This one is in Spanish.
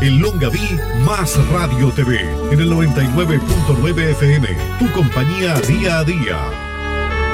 En Longaví, Más Radio TV, en el 99.9 FM, tu compañía día a día.